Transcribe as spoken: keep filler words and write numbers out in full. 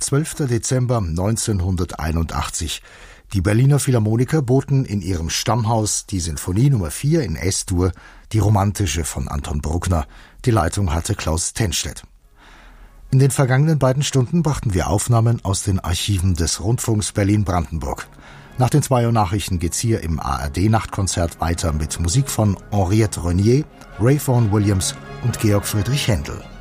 zwölfter Dezember neunzehnhunderteinundachtzig. Die Berliner Philharmoniker boten in ihrem Stammhaus die Sinfonie Nummer vier in S-Dur, die romantische von Anton Bruckner. Die Leitung hatte Klaus Tennstedt. In den vergangenen beiden Stunden brachten wir Aufnahmen aus den Archiven des Rundfunks Berlin-Brandenburg. Nach den zwei Uhr Nachrichten geht's hier im A R D-Nachtkonzert weiter mit Musik von Henriette Renier, Ray Vaughan Williams und Georg Friedrich Händel.